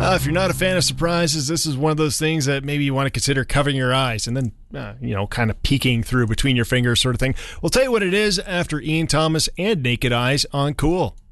If you're not a fan of surprises, this is one of those things that maybe you want to consider covering your eyes and then, kind of peeking through between your fingers sort of thing. We'll tell you what it is after Ian Thomas and Naked Eyes on Cool.